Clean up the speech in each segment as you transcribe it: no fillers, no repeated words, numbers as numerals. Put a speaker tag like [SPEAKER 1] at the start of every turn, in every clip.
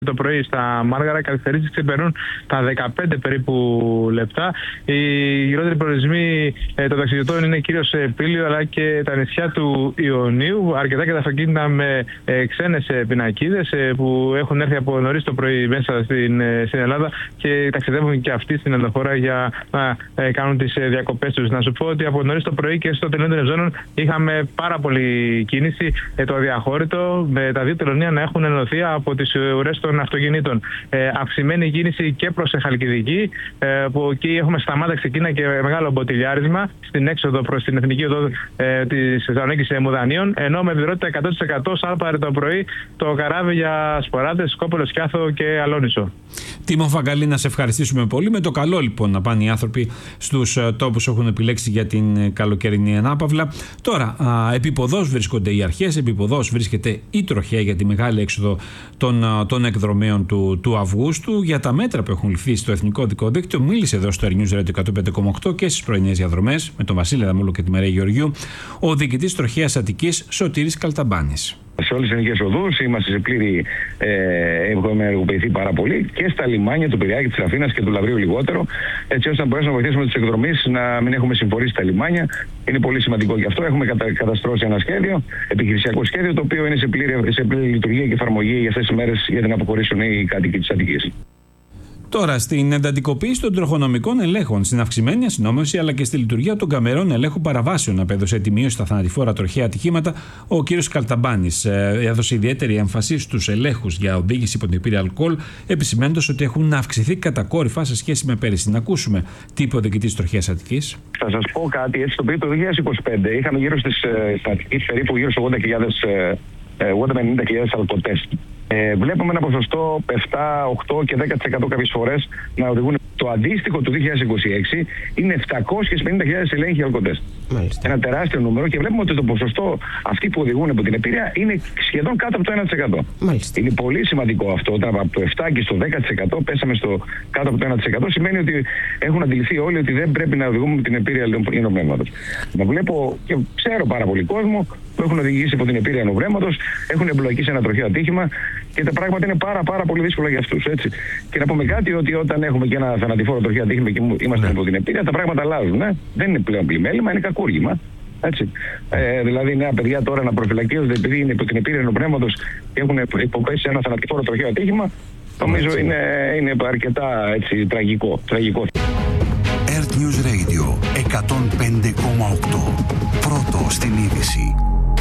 [SPEAKER 1] το πρωί στα Μάργαρα, καθυστερήσεις ξεπερνούν τα 15 περίπου λεπτά. Οι γυρότεροι προορισμοί των ταξιδιωτών είναι κυρίως Πήλιο αλλά και τα νησιά του Ιωνίου. Αρκετά και τα αυτοκίνητα με ξένες πινακίδες που έχουν έρθει από νωρίς το πρωί μέσα στην Ελλάδα και ταξιδεύουν και αυτοί στην ενδοχώρα για να κάνουν τις διακοπές τους. Να σου πω ότι από νωρίς το πρωί και στο τελείωμα των ζώνων είχαμε πάρα πολύ κίνηση. Το αδιαχώρητο με τα δύο τελωνία να έχουν ενωθεί από τις ουρές των αυτοκινήτων. Αυξημένη κίνηση και προς Χαλκιδική, που εκεί έχουμε σταμάτηξη εκείνα και μεγάλο μποτιλιάρισμα στην έξοδο προς την εθνική οδό της Θεσσαλονίκης Μουδανίων. Ενώ με ευδηρότητα 100% σάλπαρε το πρωί το καράβι για Σποράδες, Σκόπελο, Σκιάθο και Αλόνισο.
[SPEAKER 2] Τίμο Φαγκαλή, να σε ευχαριστήσουμε πολύ. Με το καλό λοιπόν να πάνε οι άνθρωποι στους τόπους που έχουν επιλέξει για την καλοκαιρινή ανάπαυλα. Τώρα, επίποδος βρίσκονται οι αρχές, επίποδος βρίσκεται η τροχέα για τη μεγάλη έξοδο των εκδρομέων του Αυγούστου. Για τα μέτρα που έχουν ληφθεί στο Εθνικό Οδικό Δίκτυο, μίλησε εδώ στο News Radio 105,8 και στις πρωινές διαδρομές με τον Βασίλη Αδαμούλου και τη Μαρία Γεωργιού, ο διοικητής τροχέας Αττικής Σωτήρης Καλταμπάνης.
[SPEAKER 3] Σε όλες τις εθνικές οδούς είμαστε σε πλήρη, έχουμε ενεργοποιηθεί πάρα πολύ και στα λιμάνια του Πειραιά και της Αθήνας και του Λαβρίου λιγότερο, έτσι ώστε να μπορέσουμε να βοηθήσουμε τους εκδρομείς να μην έχουμε συμφορήσει στα λιμάνια. Είναι πολύ σημαντικό γι' αυτό. Έχουμε καταστρώσει ένα σχέδιο, επιχειρησιακό σχέδιο, το οποίο είναι σε πλήρη λειτουργία και εφαρμογή για αυτές τις μέρες για να αποχωρήσουν οι κάτοικοι της Αττικής.
[SPEAKER 2] Τώρα, στην εντατικοποίηση των τροχονομικών ελέγχων, στην αυξημένη αστυνόμευση αλλά και στη λειτουργία των καμερών ελέγχου παραβάσεων, απέδωσε τη μείωση στα θανατηφόρα τροχαία ατυχήματα ο κ. Καλταμπάνης. Έδωσε ιδιαίτερη έμφαση στους ελέγχους για οδήγηση υπό την επίρρεια αλκοόλ, επισημαίνοντας ότι έχουν αυξηθεί κατακόρυφα σε σχέση με πέρυσι. Να ακούσουμε τι είπε ο διοικητής τροχέας Αττικής.
[SPEAKER 3] Θα σας πω κάτι, έτσι το οποίο το 2025 είχαμε γύρω στις Αττικής περίπου γύρω στους 80-90.000 αλκοτέστ. Βλέπουμε ένα ποσοστό 7, 8 και 10% κάποιες φορές να οδηγούν. Το αντίστοιχο του 2026 είναι 750.000 ελέγχοι αλκοτέστ. Ένα τεράστιο νούμερο και βλέπουμε ότι το ποσοστό αυτοί που οδηγούν από την επίρρεια είναι σχεδόν κάτω από το 1%. Μάλιστα. Είναι πολύ σημαντικό αυτό. Όταν από το 7 και στο 10% πέσαμε στο κάτω από το 1%, σημαίνει ότι έχουν αντιληφθεί όλοι ότι δεν πρέπει να οδηγούμε με την επίρρεια ενοπνεύματος. Να βλέπω και ξέρω πάρα πολύ κόσμο που έχουν οδηγήσει από την επίρρεια ενοπνεύματος, έχουν εμπλοκεί σε ένα τροχαίο ατύχημα και τα πράγματα είναι πάρα πολύ δύσκολα για αυτούς. Έτσι. Και να πούμε κάτι, ότι όταν έχουμε και ένα θανατηφόρο τροχαίο ατύχημα και είμαστε από την επίρρεια, τα πράγματα αλλάζουν. Δεν είναι πλέον πλημέλημα, είναι κακούργημα. Έτσι. Δηλαδή, νέα παιδιά τώρα να προφυλακίζονται επειδή είναι υπό την επίρρεια ενοπνεύματος και έχουν υποπέσει ένα θανατηφόρο τροχαίο ατύχημα, νομίζω είναι αρκετά έτσι, τραγικό.
[SPEAKER 4] Earth News Radio 105,8. Πρώτο στην είδηση.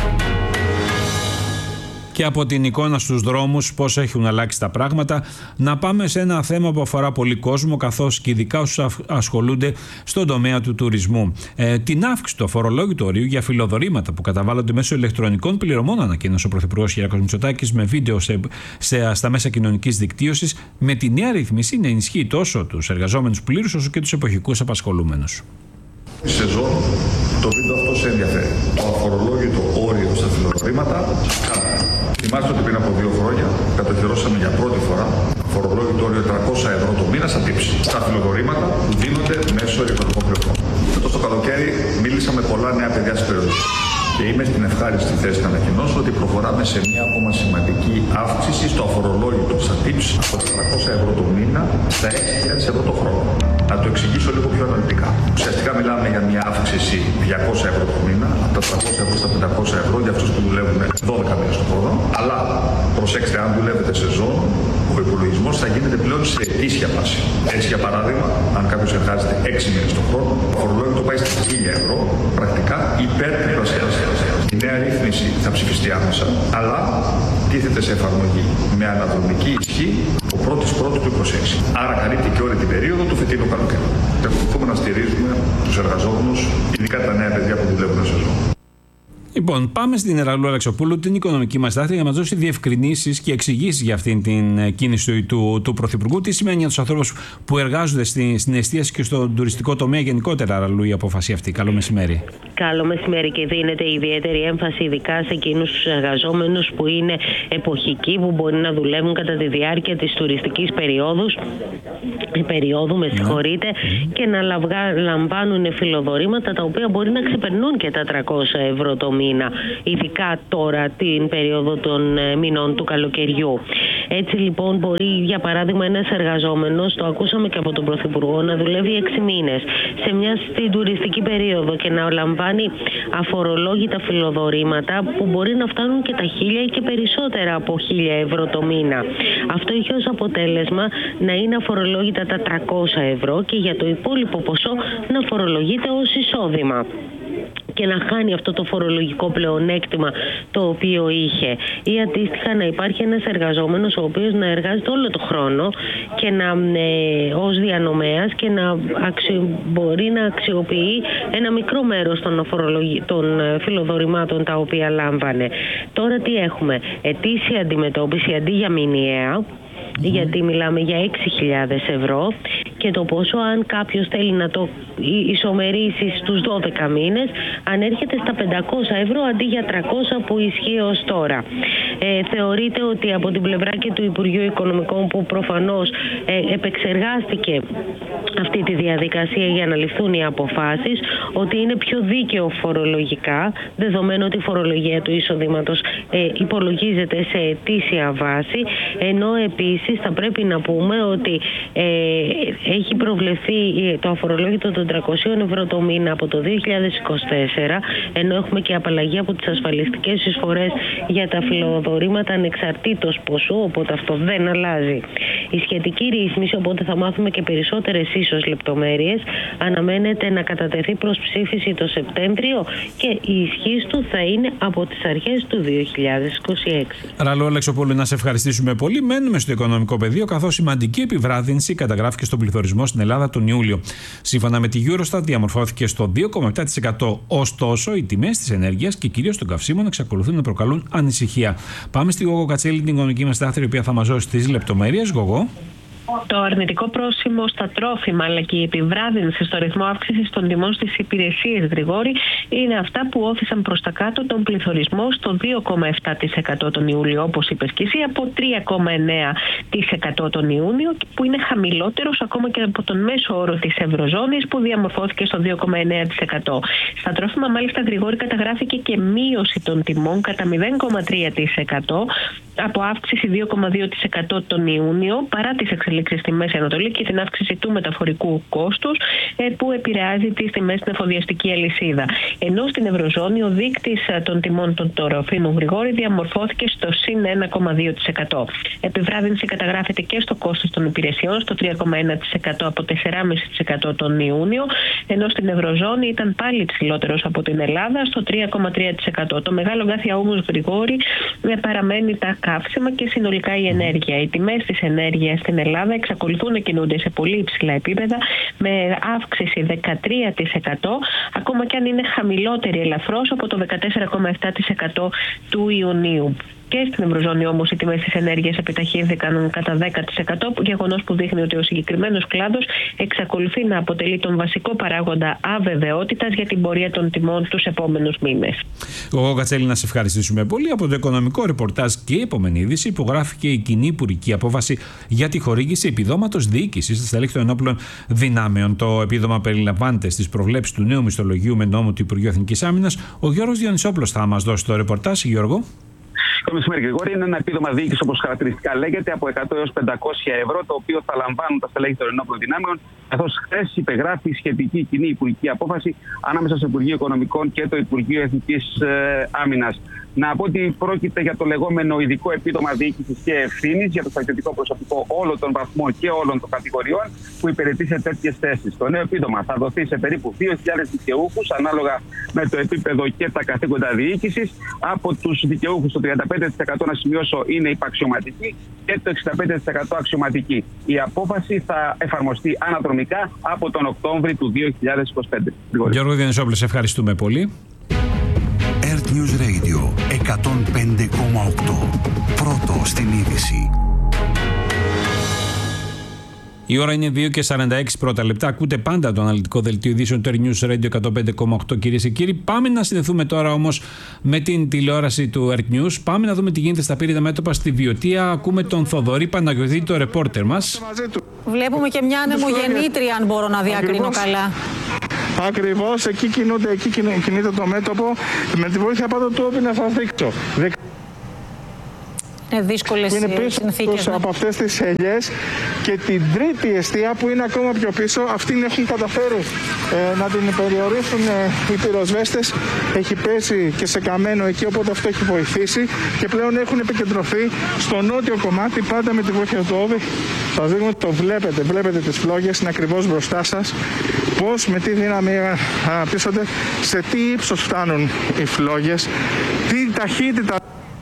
[SPEAKER 2] Και από την εικόνα στους δρόμους πώς έχουν αλλάξει τα πράγματα, να πάμε σε ένα θέμα που αφορά πολύ κόσμο, καθώς και ειδικά όσους ασχολούνται στον τομέα του τουρισμού. Την αύξηση του αφορολόγητου ορίου για φιλοδορήματα που καταβάλλονται μέσω ηλεκτρονικών πληρωμών, ανακοίνωσε ο Πρωθυπουργός Κυριάκος Μητσοτάκης με βίντεο στα μέσα κοινωνικής δικτύωσης, με τη νέα ρύθμιση να ενισχύει τόσο τους εργαζόμενους πλήρους όσο και τους εποχικούς απασχολούμενους.
[SPEAKER 5] Στη σεζόν το βίντεο αυτό σε ενδιαφέρει. Το αφορολόγητο όριο στα φιλοδορήματα. Θυμάστε ότι πριν από 2 χρόνια κατοχυρώσαμε για πρώτη φορά φορολόγητο όριο 300 ευρώ το μήνα στα tips. Στα φιλοδορήματα που δίνονται μέσω ηλεκτρονικών πληρωμών. Φέτος το καλοκαίρι μίλησα με πολλά νέα παιδιά στην περιοχή. Και είμαι στην ευχάριστη θέση να ανακοινώσω ότι προχωράμε σε μια ακόμα σημαντική αύξηση στο αφορολόγητο στα tips από τα 300 ευρώ το μήνα στα 6.000 ευρώ το χρόνο. Να το εξηγήσω λίγο πιο αναλυτικά. Ουσιαστικά μιλάμε για μια αύξηση 200 ευρώ το μήνα, από τα 300 ευρώ στα 500 ευρώ για αυτούς που δουλεύουν 12 μήνες το χρόνο. Αλλά προσέξτε, αν δουλεύετε σεζόν, ο υπολογισμός θα γίνεται πλέον σε ετήσια βάση. Έτσι, για παράδειγμα, αν κάποιος εργάζεται 6 μήνες το χρόνο, το αφορολόγητο πάει στα 1.000 ευρώ, πρακτικά υπερτριπλασιάζεται. Η νέα ρύθμιση θα ψηφιστεί άμεσα, αλλά τίθεται σε εφαρμογή με αναδρομική ισχύ ο 1ης του 2026. Άρα καλύπτει και όλη την περίοδο του φετινού καλοκαιριού. Εξακολουθούμε να στηρίζουμε τους εργαζόμενους, ειδικά τα νέα παιδιά που δουλεύουν σεζόν.
[SPEAKER 2] Λοιπόν, πάμε στην Εραλού Αλεξοπούλου, την οικονομική μας δάκτρια, για να μας δώσει διευκρινήσεις και εξηγήσεις για αυτήν την κίνηση του Πρωθυπουργού. Τι σημαίνει για τους ανθρώπους που εργάζονται στην εστίαση και στον τουριστικό τομέα γενικότερα, Εραλού, η απόφαση αυτή. Καλό μεσημέρι.
[SPEAKER 6] Καλό μεσημέρι, και δίνεται ιδιαίτερη έμφαση ειδικά σε εκείνους τους εργαζόμενους που είναι εποχικοί, που μπορεί να δουλεύουν κατά τη διάρκεια της τουριστικής περίοδου, και να λαμβάνουν φιλοδορήματα τα οποία μπορεί να ξεπερνούν και τα 300 ευρώ το μήνα, ειδικά τώρα την περίοδο των μηνών του καλοκαιριού. Έτσι λοιπόν μπορεί, για παράδειγμα, ένας εργαζόμενος, το ακούσαμε και από τον Πρωθυπουργό, να δουλεύει 6 μήνες στην τουριστική περίοδο και να λαμβάνει αφορολόγητα φιλοδορήματα που μπορεί να φτάνουν και τα 1.000 και περισσότερα από 1.000 ευρώ το μήνα. Αυτό έχει ως αποτέλεσμα να είναι αφορολόγητα τα 300 ευρώ και για το υπόλοιπο ποσό να φορολογείται ως εισόδημα και να χάνει αυτό το φορολογικό πλεονέκτημα το οποίο είχε. Ή αντίστοιχα να υπάρχει ένας εργαζόμενος ο οποίος να εργάζεται όλο το χρόνο και ως διανομέας και να μπορεί να αξιοποιεί ένα μικρό μέρος των φιλοδορημάτων τα οποία λάμβανε. Τώρα τι έχουμε? Ετήσια αντιμετώπιση αντί για μηνιαία, γιατί μιλάμε για 6.000 ευρώ και το πόσο, αν κάποιος θέλει να το ισομερίσει στους 12 μήνες, ανέρχεται στα 500 ευρώ αντί για 300 που ισχύει ως τώρα. Θεωρείται ότι από την πλευρά και του Υπουργείου Οικονομικών, που προφανώς επεξεργάστηκε αυτή τη διαδικασία για να ληφθούν οι αποφάσεις, ότι είναι πιο δίκαιο φορολογικά, δεδομένου ότι η φορολογία του εισοδήματος υπολογίζεται σε ετήσια βάση, ενώ επίσης θα πρέπει να πούμε ότι έχει προβλεφθεί το αφορολόγητο των 300 ευρώ το μήνα από το 2024, ενώ έχουμε και απαλλαγή από τις ασφαλιστικές εισφορές για τα φιλοδορήματα ανεξαρτήτως ποσού, οπότε αυτό δεν αλλάζει η σχετική ρύθμιση, οπότε θα μάθουμε και περισσότερες ίσως λεπτομέρειες. Αναμένεται να κατατεθεί προς ψήφιση το Σεπτέμβριο και η ισχύς του θα είναι από τις αρχές του 2026.
[SPEAKER 2] Ραλό Αλεξοπούλου, να σε ευχαριστήσουμε πολύ. Μένουμε στο οικονομικό πεδίο, καθώς σημαντική επιβράδυνση καταγράφηκε στον πληθωρισμό στην Ελλάδα τον Ιούλιο. Σύμφωνα με τη Eurostat, διαμορφώθηκε στο 2,7%. Ωστόσο, οι τιμές της ενέργειας και κυρίως των καυσίμων εξακολουθούν να προκαλούν ανησυχία. Πάμε στη Γογό Κατσέλη, την οικονομική μας στάθερη, η οποία θα μας δώσει τις λεπτομέρειες. Γογό.
[SPEAKER 7] Το αρνητικό πρόσημο στα τρόφιμα αλλά και η επιβράδυνση στο ρυθμό αύξησης των τιμών στις υπηρεσίες, Γρηγόρη, είναι αυτά που όθησαν προς τα κάτω τον πληθωρισμό στο 2,7% τον Ιούλιο, όπως είπες και εσύ, από 3,9% τον Ιούνιο, που είναι χαμηλότερος ακόμα και από τον μέσο όρο της Ευρωζώνης, που διαμορφώθηκε στο 2,9%. Στα τρόφιμα, μάλιστα, Γρηγόρη, καταγράφηκε και μείωση των τιμών κατά 0,3%, από αύξηση 2,2% τον Ιούνιο, παρά τις εξελίξεις στη Μέση Ανατολή και την αύξηση του μεταφορικού κόστους που επηρεάζει τις τιμές στην εφοδιαστική αλυσίδα. Ενώ στην Ευρωζώνη ο δείκτης των τιμών των τροφίμων, Γρηγόρη, διαμορφώθηκε στο συν 1,2%. Επιβράδυνση καταγράφεται και στο κόστος των υπηρεσιών, στο 3,1% από 4,5% τον Ιούνιο, ενώ στην Ευρωζώνη ήταν πάλι ψηλότερος από την Ελλάδα, στο 3,3%. Το μεγάλο γκάθια όμως, Γρηγόρη, παραμένει τα καύσιμα και συνολικά η ενέργεια. Οι τιμές της ενέργειας στην Ελλάδα εξακολουθούν να κινούνται σε πολύ υψηλά επίπεδα, με αύξηση 13%, ακόμα και αν είναι χαμηλότερη ελαφρώς από το 14,7% του Ιουνίου. Και στην Ευρωζώνη όμως οι τιμές της ενέργειας επιταχύνθηκαν κατά 10%, γεγονός που δείχνει ότι ο συγκεκριμένος κλάδος εξακολουθεί να αποτελεί τον βασικό παράγοντα αβεβαιότητας για την πορεία των τιμών τους επόμενους μήνες.
[SPEAKER 2] Εγώ, Κατσέλη, να σε ευχαριστήσουμε πολύ. Από το οικονομικό ρεπορτάζ και η επόμενη είδηση, υπογράφηκε η κοινή υπουργική απόφαση για τη χορήγηση επιδόματος διοίκησης στα στελέχη των ενόπλων δυνάμεων. Το επίδομα περιλαμβάνεται στις προβλέψεις του νέου μισθολογίου με νόμο του Υπουργείου Εθνικής Άμυνας. Ο Γιώργος Διονυσόπουλος θα μας δώσει το ρεπορτάζ. Γιώργο.
[SPEAKER 3] Το μεσημέρι, Γρηγόρη, είναι ένα επίδομα διοίκησης, όπως χαρακτηριστικά λέγεται, από 100 έως 500 ευρώ, το οποίο θα λαμβάνουν τα στελέχη των ενόπλων δυνάμεων, καθώς χθες υπεγράφει σχετική κοινή υπουργική απόφαση ανάμεσα στο Υπουργείο Οικονομικών και το Υπουργείο Εθνικής Άμυνας. Να πω ότι πρόκειται για το λεγόμενο ειδικό επίδομα διοίκησης και ευθύνης για το στρατιωτικό προσωπικό όλων των βαθμών και όλων των κατηγοριών που υπηρετεί σε τέτοιες θέσεις. Το νέο επίδομα θα δοθεί σε περίπου 2.000 δικαιούχους, ανάλογα με το επίπεδο και τα καθήκοντα διοίκησης. Από τους δικαιούχους, το 35% να σημειώσω είναι υπαξιωματικοί και το 65% αξιωματικοί. Η απόφαση θα εφαρμοστεί αναδρομικά από τον Οκτώβρη του 2025.
[SPEAKER 2] Γιώργο Διονυσόπουλο, σε ευχαριστούμε πολύ.
[SPEAKER 4] Earth News Radio 105,8. Πρώτο στην είδηση.
[SPEAKER 2] Η ώρα είναι 2:46 πρώτα λεπτά. Ακούτε πάντα το αναλυτικό δελτίο ειδήσεων του Earth News Radio 105,8, κυρίες και κύριοι. Πάμε να συνδεθούμε τώρα όμως με την τηλεόραση του Earth News. Πάμε να δούμε τι γίνεται στα πύρητα μέτωπα στη Βιωτία. Ακούμε τον Θοδωρή Παναγιωτή, το ρεπόρτερ μας.
[SPEAKER 8] Βλέπουμε και μια ανεμογεννήτρια, αν μπορώ να διακρίνω καλά.
[SPEAKER 1] Ακριβώς εκεί κινείται το μέτωπο. Με τη βοήθεια πάντων του όπι να σας δείξω.
[SPEAKER 8] Είναι δύσκολες συνθήκες.
[SPEAKER 1] Από αυτές τις ελιές. Και την τρίτη εστία που είναι ακόμα πιο πίσω, αυτήν έχουν καταφέρει να την περιορίσουν οι πυροσβέστες. Έχει πέσει και σε καμένο εκεί, οπότε αυτό έχει βοηθήσει. Και πλέον έχουν επικεντρωθεί στο νότιο κομμάτι, πάντα με τη βοήθεια του όπι. Σας δείχνω, το βλέπετε τις φλόγες, είναι ακριβώς μπροστά σας. Πώς, με τι δύναμη αναπτύσσονται, σε τι ύψος φτάνουν οι φλόγες, τι ταχύτητα.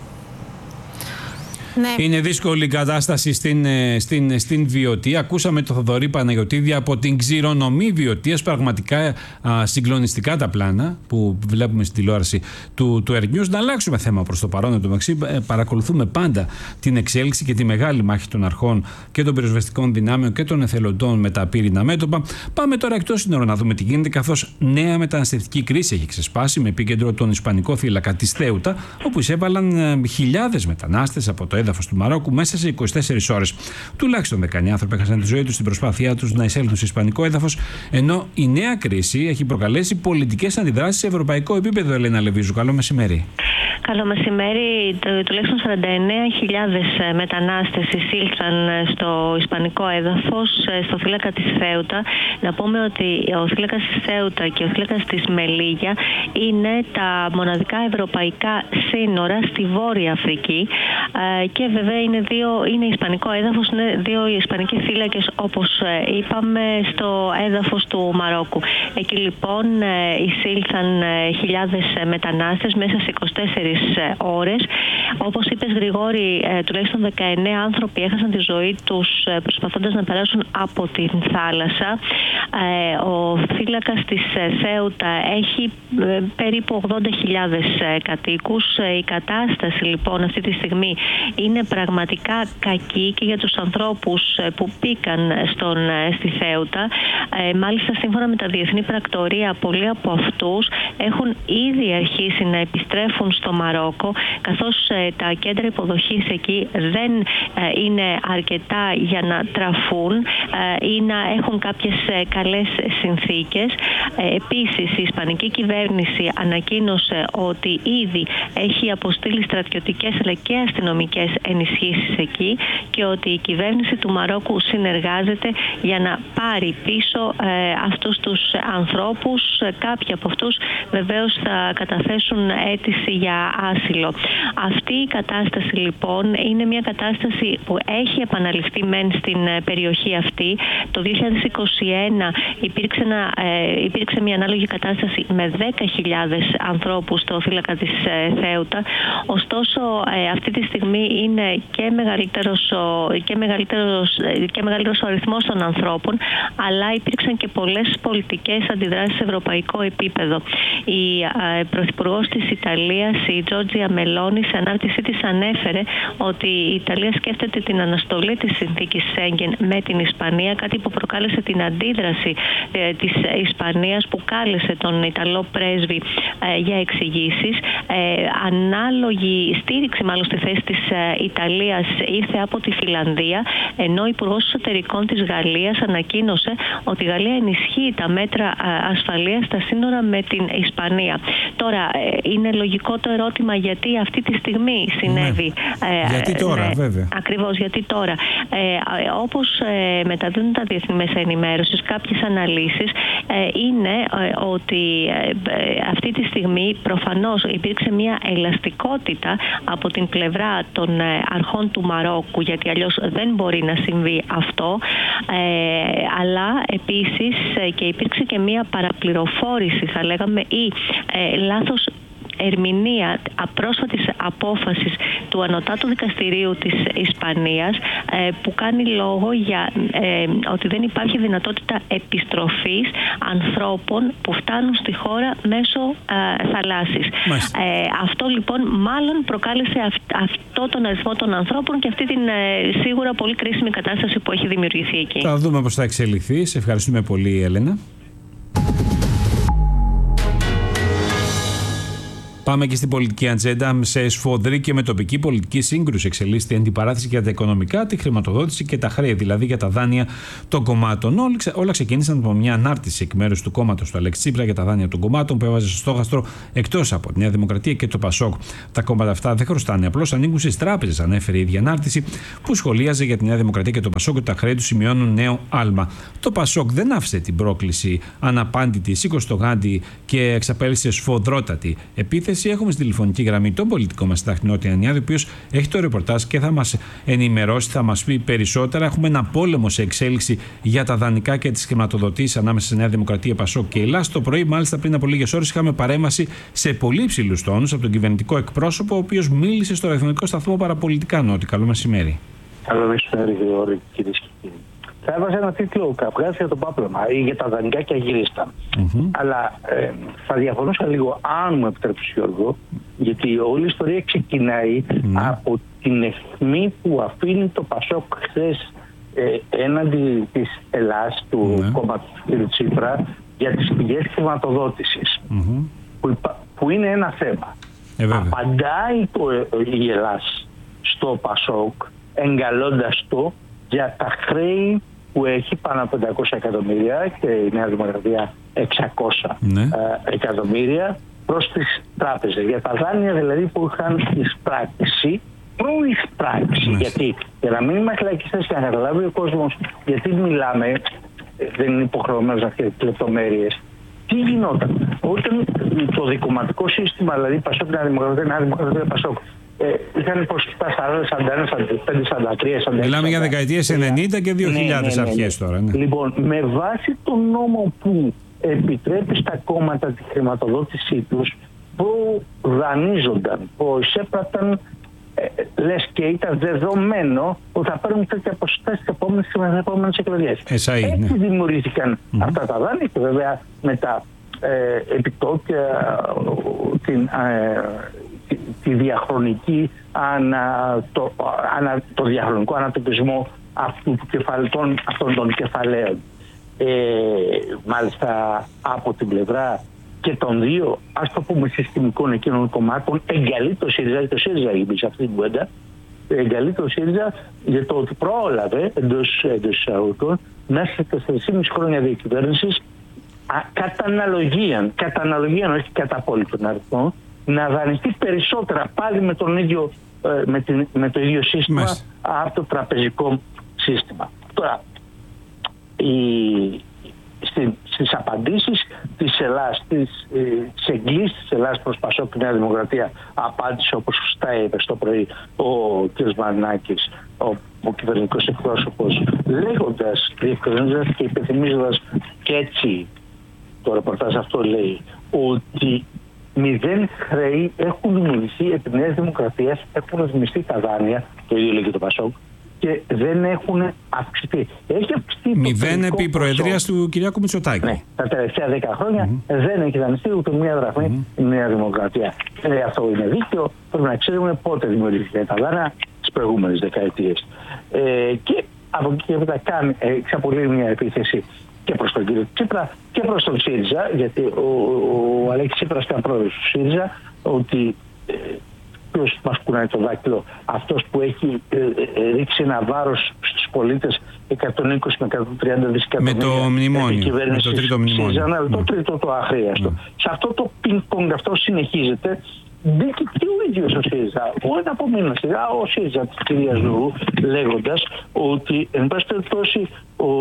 [SPEAKER 2] Ναι. Είναι δύσκολη η κατάσταση στην Βιωτία. Ακούσαμε τον Θοδωρή Παναγιωτίδη από την ξηρονομή Βιωτίας. Πραγματικά συγκλονιστικά τα πλάνα που βλέπουμε στην τηλεόραση του Earth News. Να αλλάξουμε θέμα προς το παρόν. Εντωμεταξύ, παρακολουθούμε πάντα την εξέλιξη και τη μεγάλη μάχη των αρχών και των πυροσβεστικών δυνάμεων και των εθελοντών με τα πύρινα μέτωπα. Πάμε τώρα εκτός σύνορων να δούμε τι γίνεται, καθώς νέα μεταναστευτική κρίση έχει ξεσπάσει με επίκεντρο τον Ισπανικό θύλακα της Θέουτα, όπου εισέβαλαν χιλιάδες μετανάστες από το έδαφος του Μαρόκου μέσα σε 24 ώρες. Τουλάχιστον 19 άνθρωποι έχασαν τη ζωή τους στην προσπάθειά τους να εισέλθουν σε ισπανικό έδαφος, ενώ η νέα κρίση έχει προκαλέσει πολιτικές αντιδράσεις σε ευρωπαϊκό επίπεδο. Ελένα Λεβίζου, καλό μεσημέρι.
[SPEAKER 6] Καλό μεσημέρι. Τουλάχιστον 49.000 μετανάστες εισήλθαν στο ισπανικό έδαφος, στο θύλακα της Θέουτα. Να πούμε ότι ο θύλακας της Θέουτα και ο θύλακας της Μελίγια είναι τα μοναδικά ευρωπαϊκά σύνορα στη Βόρεια Αφρική. Και βέβαια είναι ισπανικό έδαφος, είναι δύο ισπανικοί θύλακες, όπως είπαμε, στο έδαφος του Μαρόκου. Εκεί λοιπόν εισήλθαν χιλιάδες μετανάστες μέσα σε 24 ώρες. Όπως είπες, Γρηγόρη, τουλάχιστον 19 άνθρωποι έχασαν τη ζωή τους προσπαθώντας να περάσουν από την θάλασσα. Ο θύλακας της Θέουτα έχει περίπου 80.000 κατοίκους. Η κατάσταση λοιπόν αυτή τη στιγμή είναι πραγματικά κακή και για τους ανθρώπους που πήκαν στη Θέουτα. Μάλιστα, σύμφωνα με τα διεθνή πρακτορία, πολλοί από αυτούς έχουν ήδη αρχίσει να επιστρέφουν στο Μαρόκο, καθώς τα κέντρα υποδοχής εκεί δεν είναι αρκετά για να τραφούν ή να έχουν κάποιες καλές συνθήκες. Επίσης, η ισπανική κυβέρνηση ανακοίνωσε ότι ήδη έχει αποστείλει στρατιωτικές αλλά και αστυνομικές ενισχύσεις εκεί και ότι η κυβέρνηση του Μαρόκου συνεργάζεται για να πάρει πίσω αυτούς τους ανθρώπους. Κάποιοι από αυτούς βεβαίως θα καταθέσουν αίτηση για άσυλο. Αυτή η κατάσταση λοιπόν είναι μια κατάσταση που έχει επαναληφθεί μεν στην περιοχή αυτή. Το 2021 υπήρξε μια ανάλογη κατάσταση με 10.000 ανθρώπους στο θύλακα της Θέουτα. Ωστόσο, αυτή τη στιγμή είναι και μεγαλύτερος ο αριθμός των ανθρώπων, αλλά υπήρξαν και πολλές πολιτικές αντιδράσεις σε ευρωπαϊκό επίπεδο. Η Πρωθυπουργός της Ιταλίας, η Τζόρτζια Μελόνι, σε ανάρτησή της ανέφερε ότι η Ιταλία σκέφτεται την αναστολή της συνθήκης Σέγγεν με την Ισπανία, κάτι που προκάλεσε την αντίδραση της Ισπανίας, που κάλεσε τον Ιταλό πρέσβη για εξηγήσεις. Ανάλογη στήριξη μάλλον στη θέση της Ιταλίας ήρθε από τη Φιλανδία, ενώ ο Υπουργός Εσωτερικών της Γαλλίας ανακοίνωσε ότι η Γαλλία ενισχύει τα μέτρα ασφαλείας στα σύνορα με την Ισπανία. Τώρα, είναι λογικό το ερώτημα γιατί αυτή τη στιγμή συνέβη.
[SPEAKER 2] Γιατί τώρα, βέβαια.
[SPEAKER 6] Ακριβώς, γιατί τώρα. Όπως μεταδίδουν τα διεθνή μέσα ενημέρωσης, κάποιες αναλύσεις είναι ότι αυτή τη στιγμή προφανώς υπήρξε μια ελαστικότητα από την πλευρά των αρχών του Μαρόκου, γιατί αλλιώς δεν μπορεί να συμβεί αυτό, αλλά επίσης και υπήρξε και μια παραπληροφόρηση, θα λέγαμε, ή λάθος ερμηνεία απρόσφατης απόφασης του Ανωτάτου Δικαστηρίου της Ισπανίας, που κάνει λόγο για ότι δεν υπάρχει δυνατότητα επιστροφής ανθρώπων που φτάνουν στη χώρα μέσω θαλάσσης. Αυτό λοιπόν μάλλον προκάλεσε αυτό τον αριθμό των ανθρώπων και αυτή την σίγουρα πολύ κρίσιμη κατάσταση που έχει δημιουργηθεί εκεί.
[SPEAKER 2] Θα δούμε πώς θα εξελιχθεί. Σε ευχαριστούμε πολύ, Έλενα. Πάμε και στην πολιτική ατζέντα. Σε σφοδρή και με τοπική πολιτική σύγκρουση εξελίσσεται η αντιπαράθεση για τα οικονομικά, τη χρηματοδότηση και τα χρέη, δηλαδή για τα δάνεια των κομμάτων. Όλα ξεκίνησαν από μια ανάρτηση εκ μέρους του κόμματος του Αλέξη Τσίπρα για τα δάνεια των κομμάτων που έβαζε στο στόχαστρο εκτός από τη Νέα Δημοκρατία και το Πασόκ. Τα κόμματα αυτά δεν χρωστάνε, απλώς ανήκουν στις τράπεζες, ανέφερε η ίδια ανάρτηση που σχολίαζε για τη Νέα Δημοκρατία και το Πασόκ ότι τα χρέη του σημειώνουν νέο άλμα. Το Πασόκ δεν άφησε την πρόκληση αναπάντητη, σήκωσε το γάντι και εξαπέλυσε σφοδρότατη επίθεση. Έχουμε στη τηλεφωνική γραμμή τον πολιτικό μας συντάκτη Νότια Ανιάδη, ο οποίος έχει το ρεπορτάζ και θα μας ενημερώσει, θα μας πει περισσότερα. Έχουμε ένα πόλεμο σε εξέλιξη για τα δανεικά και τις χρηματοδοτήσεις ανάμεσα στη Νέα Δημοκρατία, Πασόκ και Ελλάς. Το πρωί, μάλιστα πριν από λίγες ώρες, είχαμε παρέμβαση σε πολύ υψηλούς τόνους από τον κυβερνητικό εκπρόσωπο, ο οποίος μίλησε στο ραδιοφωνικό σταθμό Παραπολιτικά. Νότι, καλό μεσημέρι.
[SPEAKER 9] Καλό μεσημέρι, κυρίες και κύριοι. Θα έβαζα ένα τίτλο καπγάς για το πάπλωμα ή για τα δανεικά και αγυρίστα. Αλλά θα διαφωνούσα λίγο, αν μου επιτρέψει, Γιώργο, γιατί όλη η ιστορία ξεκινάει από την αιχμή που αφήνει το Πασόκ χθες έναντι της Ελλάς, του κόμματος του κ. Τσίπρα, για τις πηγές χρηματοδότησης, που είναι ένα θέμα. Απαντάει η Ελλάς στο Πασόκ, εγκαλώντας το για τα χρέη που έχει πάνω από 500 εκατομμύρια και η Νέα Δημοκρατία 600 εκατομμύρια προς τις τράπεζες. Για τα δάνεια δηλαδή που είχαν εισπράξει, προεισπράξει. Γιατί, για να μην είμαστε λαϊκιστές και να καταλάβει ο κόσμος γιατί μιλάμε, δεν είναι υποχρεωμένος να φτιάξει λεπτομέρειες. Τι γινόταν όταν το δικομματικό σύστημα, δηλαδή Πασόκ, Νέα Δημοκρατία, Πασόκ, είχαν ποσοστά 40, 45, 43.
[SPEAKER 2] Μιλάμε για δεκαετίες 90 και 2000 αρχές τώρα. Ναι.
[SPEAKER 9] Λοιπόν, με βάση τον νόμο που επιτρέπει στα κόμματα τη χρηματοδότησή τους, προδανίζονταν, εισέπραταν, λες και ήταν δεδομένο ότι θα παίρνουν τέτοια ποσοστά στις επόμενες εκλογές. Έτσι δημιουργήθηκαν αυτά τα δάνεια και βέβαια με τα επιτόκια, τη διαχρονική το διαχρονικό ανατοπισμό αυτών των κεφαλαίων. Μάλιστα από την πλευρά και των δύο, ας το πούμε, συστημικών εκείνων κομμάτων, εγκαλεί το ΣΥΡΙΖΑ, το ΣΥΡΙΖΑ είπε σε αυτή την κουβέντα, εγκαλεί το ΣΥΡΙΖΑ για το ότι πρόλαβε εντός εισαγωγικών μέσα σε 4,5 χρόνια διακυβέρνησης κατά αναλογία, όχι κατά απόλυτον αριθμό, να δανειστεί περισσότερα πάλι με το ίδιο σύστημα από το τραπεζικό σύστημα. Τώρα, στις απαντήσεις της Ελλάς, τις εγγύσεις της Ελλάς προς Πασόκ και Νέα Δημοκρατία, απάντησε όπως σωστά είπε στο πρωί ο κ. Μαρινάκης, ο κυβερνητικός εκπρόσωπος, λέγοντας, διευκρινίζοντας και υπενθυμίζοντας, και έτσι το ρεπορτάζ αυτό λέει, ότι 0 χρέη έχουν δημιουργηθεί επί Νέας Δημοκρατίας, έχουν δημιουργηθεί τα δάνεια, το ίδιο λέει και το Πασόκ, και δεν έχουν αυξηθεί. Έχει αυξηθεί
[SPEAKER 2] 0 επί προεδρίας του Κυριάκου Μητσοτάκη.
[SPEAKER 9] Ναι, τα τελευταία 10 χρόνια δεν έχει δανειστεί ούτε μία δραχμή η Νέα Δημοκρατία. Αυτό είναι δίκαιο. Πρέπει να ξέρουμε πότε δημιουργήθηκε τα δάνεια, τις προηγούμενες δεκαετίες. Και από εκεί και μετά εξαπολύει μια επίθεση και προς τον κύριο Τσίπρα και προς τον ΣΥΡΙΖΑ, γιατί ο Αλέξης Τσίπρας ήταν πρόεδρος του ΣΥΡΙΖΑ, ότι ποιος μας κουνάει το δάκτυλο, αυτός που έχει ρίξει ένα βάρος στους πολίτες 120 με 130 δισεκατομμύρια
[SPEAKER 2] με το μνημόνιο, με το τρίτο μνημόνιο.
[SPEAKER 9] Το τρίτο το αχρίαστο. Σε αυτό το πινκ-πονγκ αυτό συνεχίζεται. Μπήκε και ο ίδιος ο ΣΥΡΙΖΑ, ένα από μήνα σιγά, ο ΣΥΡΙΖΑ της κυρίας Λουρού, λέγοντας ότι εν πάση περιπτώσει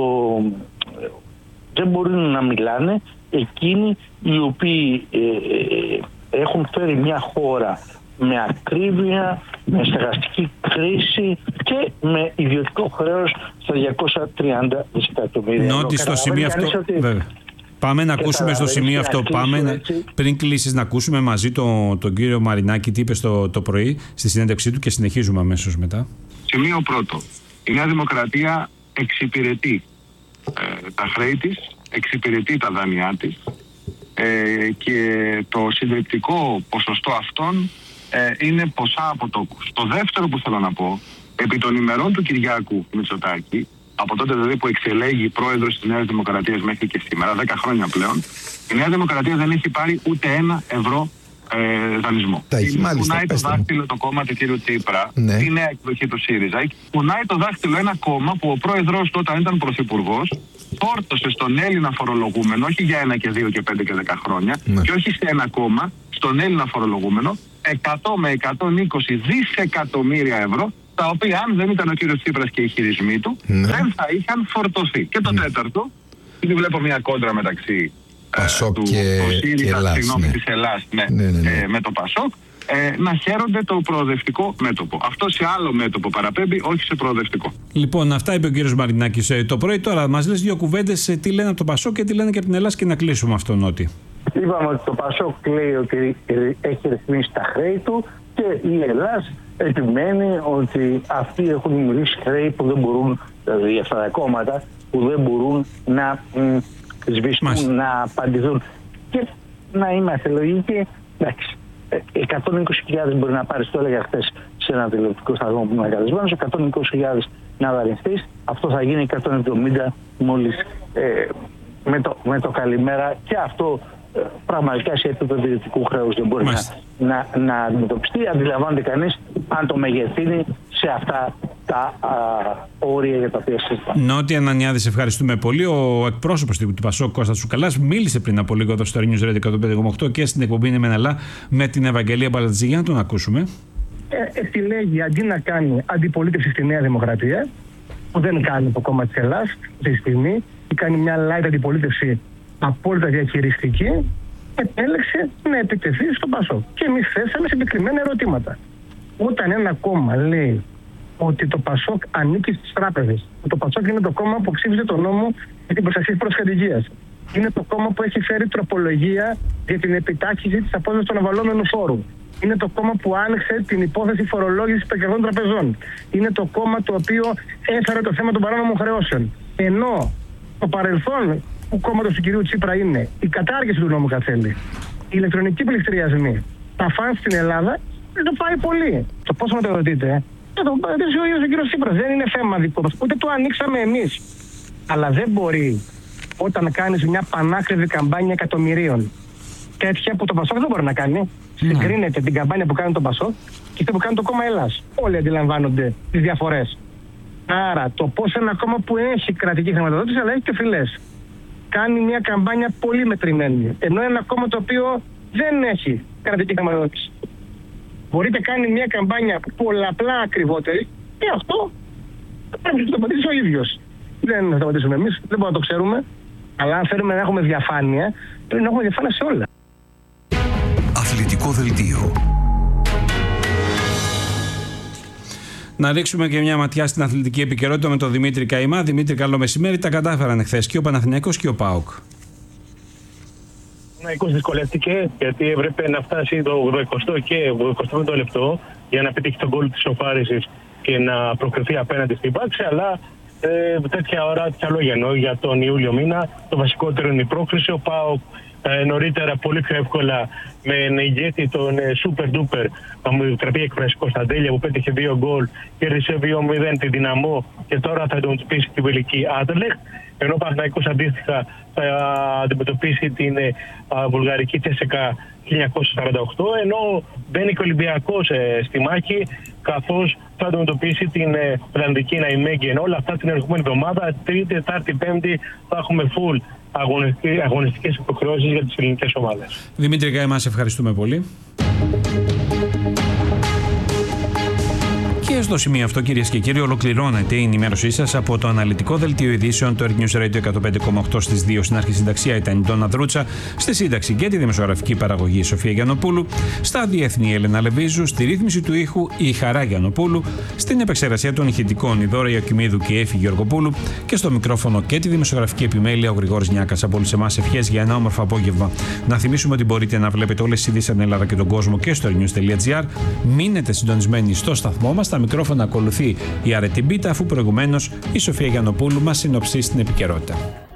[SPEAKER 9] δεν μπορούν να μιλάνε εκείνοι οι οποίοι έχουν φέρει μια χώρα με ακρίβεια, με στεγαστική κρίση και με ιδιωτικό χρέος στα 230 δισεκατομμύρια.
[SPEAKER 2] Νότι στο σημείο αυτό, βέβαια. Πάμε να ακούσουμε στο σημείο αυτό, πριν κλείσεις να ακούσουμε μαζί τον κύριο Μαρινάκη τι είπε το πρωί στη συνέντευξή του και συνεχίζουμε αμέσως μετά.
[SPEAKER 10] Σημείο πρώτο. Η Νέα Δημοκρατία εξυπηρετεί τα χρέη της, εξυπηρετεί τα δάνειά της και το συντριπτικό ποσοστό αυτών είναι ποσά αποτόκους. Το δεύτερο που θέλω να πω, επί των ημερών του Κυριάκου Μητσοτάκη, από τότε δηλαδή που εξελέγει πρόεδρος της Νέας Δημοκρατίας μέχρι και σήμερα, 10 χρόνια πλέον, η Νέα Δημοκρατία δεν έχει πάρει ούτε 1 ευρώ δανεισμό. Κουνάει το δάχτυλο το κόμμα του κ. Τσίπρα, η νέα εκδοχή του ΣΥΡΙΖΑ. Κουνάει το δάχτυλο ένα κόμμα που ο πρόεδρος του, όταν ήταν πρωθυπουργός, φόρτωσε στον Έλληνα φορολογούμενο, όχι για 1 και 2 και 5 και 10 χρόνια, και όχι σε ένα κόμμα, στον Έλληνα φορολογούμενο, 100 με 120 δισεκατομμύρια ευρώ, τα οποία αν δεν ήταν ο κ. Τσίπρας και οι χειρισμοί του, δεν θα είχαν φορτωθεί. Και το τέταρτο, ήδη βλέπω μια κόντρα μεταξύ
[SPEAKER 11] Πασόκ και Ελλάς,
[SPEAKER 10] της Ελλάς με το Πασόκ, να χαίρονται το προοδευτικό μέτωπο. Αυτό σε άλλο μέτωπο παραπέμπει, όχι σε προοδευτικό.
[SPEAKER 2] Λοιπόν, αυτά είπε ο κύριος Μαρινάκης το πρωί. Τώρα μας λες 2 κουβέντες τι λένε από το Πασόκ και τι λένε και από την Ελλάδα και να κλείσουμε αυτόν ότι.
[SPEAKER 9] Είπαμε ότι το Πασόκ λέει ότι έχει ρυθμίσει τα χρέη του και η Ελλάς επιμένει ότι αυτοί έχουν δημιουργήσει χρέη που δεν μπορούν, δηλαδή αυτά τα κόμματα που δεν μπορούν να σβηστούν, να απαντηθούν. Και να είμαστε λογικοί, εντάξει, 120.000 μπορεί να πάρεις, το έλεγα χθες σε ένα τηλεοπτικό σταθμό που είμαι καλεσμένος, 120.000 να δανειστείς, αυτό θα γίνει 170 μόλις με το καλημέρα, και αυτό πραγματικά σε επίπεδο ιδιωτικού χρέους δεν μπορεί να αντιμετωπιστεί. Αντιλαμβάνεται κανείς αν το μεγεθύνει σε αυτά τα όρια για τα οποία συζητάμε.
[SPEAKER 2] Νότια Ανανιάδη, σε ευχαριστούμε πολύ. Ο εκπρόσωπος του Πασόκ, Κώστας Τσουκαλάς, μίλησε πριν από λίγο εδώ στο News Radio 105,8 και στην εκπομπή Είναι Μεναλά με την Ευαγγελία Μπαλατζή. Για να τον ακούσουμε.
[SPEAKER 12] Επιλέγει αντί να κάνει αντιπολίτευση στη Νέα Δημοκρατία, που δεν κάνει το κόμμα της Ελλάς αυτή τη στιγμή, ή κάνει μια light αντιπολίτευση απόλυτα διαχειριστική, επέλεξε να επιτεθεί στο Πασόκ. Και εμείς θέσαμε συγκεκριμένα ερωτήματα. Όταν ένα κόμμα λέει ότι το Πασόκ ανήκει στις τράπεζες, ότι το Πασόκ είναι το κόμμα που ψήφισε τον νόμο για την προστασία της προσχετικίας, είναι το κόμμα που έχει φέρει τροπολογία για την επιτάχυνση της απόδοσης των αβαλόμενου φόρου, είναι το κόμμα που άνοιξε την υπόθεση φορολόγησης των κερδών τραπεζών, είναι το κόμμα το οποίο έφερε το θέμα των παράνομων χρεώσεων, ενώ το παρελθόν του κόμματος του κυρίου Τσίπρα είναι η κατάργηση του νόμου Κατσέλη, οι ηλεκτρονικοί πληστηριασμοί, τα φαν στην Ελλάδα, δεν το πάει πολύ. Το πόσο με το ρωτείτε, το ρωτήσει ο ίδιος ο κύριος Τσίπρας. Δεν είναι θέμα δικό μας, ούτε το ανοίξαμε εμείς. Αλλά δεν μπορεί όταν κάνεις μια πανάκριβη καμπάνια εκατομμυρίων, τέτοια που το Πασόκ δεν μπορεί να κάνει. Συγκρίνεται την καμπάνια που κάνει το Πασόκ και αυτή που κάνει το κόμμα Ελλάς. Όλοι αντιλαμβάνονται τις διαφορές. Άρα το πώς ένα κόμμα που έχει κρατική χρηματοδότηση αλλά έχει και φυλές κάνει μια καμπάνια πολύ μετρημένη, ενώ ένα κόμμα το οποίο δεν έχει κρατική χρηματοδότηση μπορείτε κάνει μια καμπάνια πολλαπλά ακριβότερη, και αυτό πρέπει να το απαντήσει ο ίδιος. Δεν θα το απαντήσουμε εμείς, δεν μπορούμε να το ξέρουμε, αλλά αν θέλουμε να έχουμε διαφάνεια, πρέπει να έχουμε διαφάνεια σε όλα.
[SPEAKER 4] Αθλητικό δελτίο.
[SPEAKER 2] Να ρίξουμε και μια ματιά στην αθλητική επικαιρότητα με τον Δημήτρη Καημά. Δημήτρη, καλό μεσημέρι. Τα κατάφεραν εχθές και ο Παναθηναϊκός και ο ΠΑΟΚ.
[SPEAKER 13] Ο Παναθηναϊκός δυσκολεύτηκε γιατί έπρεπε να φτάσει το 80 και 85 λεπτό για να πετύχει τον γκολ της ισοφάρισης και να προκριθεί απέναντι στην Πάξη, αλλά τέτοια ώρα, τέτοια λόγια εννοώ, για τον Ιούλιο μήνα. Το βασικότερο είναι η πρόκριση. Ο ΠΑΟΚ νωρίτερα πολύ πιο εύκολα με ένα ηγέτη τον Super Duper Παμουδιτραπή Εκφράση Κωνσταντέλια που πέτυχε 2 γκολ, κέρδισε 2-0 την Δυναμό και τώρα θα αντιμετωπίσει τη Βελική Άντερλεχτ. Ενώ ο Παναθηναϊκός αντίστοιχα θα αντιμετωπίσει την βουλγαρική Τσέσσεκα 1948, ενώ μπαίνει και ο Ολυμπιακός στη μάχη, καθώς θα αντιμετωπίσει την Ολλανδική Ναϊμέγγεν. Όλα αυτά την ερχόμενη εβδομάδα, Τρίτη, Τετάρτη, Πέμπτη, θα έχουμε full αγωνιστικές υποχρεώσεις για τις ελληνικές ομάδες.
[SPEAKER 2] Δημήτρη Καημά, σε ευχαριστούμε πολύ. Και στο σημείο αυτό, κυρίες και κύριοι, ολοκληρώνεται η ενημέρωσή σας από το αναλυτικό δελτίο ειδήσεων του News Radio 105,8 στις 2. Στην αρχισυνταξία ήταν η Ντόνα Δρούτσα, στη σύνταξη και τη δημοσιογραφική παραγωγή η Σοφία Γιαννοπούλου, στα διεθνή Έλενα Λεβίζου, στη ρύθμιση του ήχου η Χαρά Γιαννοπούλου, στην επεξεργασία των ηχητικών η Δώρα Ιωκημίδου και η Έφη Γεωργοπούλου και στο μικρόφωνο και τη δημοσιογραφική επιμέλεια ο Γρηγόρης Νιάκας. Από όλους εμάς ευχές για ένα όμορφο απόγευμα. Να θυμίσουμε ότι μπορείτε να βλέπετε όλες τις ειδήσεις στην Ελλάδα και τον κόσμο και στο news.gr. Μείνετε συντονισμένοι στο σταθμό μας. Στα μικρόφωνα ακολουθεί η Αρετή Μπίτα, αφού προηγουμένως η Σοφία Γιαννοπούλου μας συνοψίσει την επικαιρότητα.